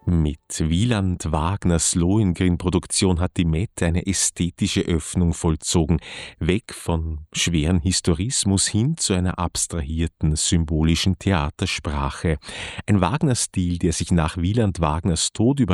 Mit Wieland Wagners Lohengrin-Produktion hat die Met eine ästhetische Öffnung vollzogen, weg von schweren Historismus hin zu einer abstrahierten, symbolischen Theatersprache. Ein Wagner-Stil, der sich nach Wieland Wagners Tod über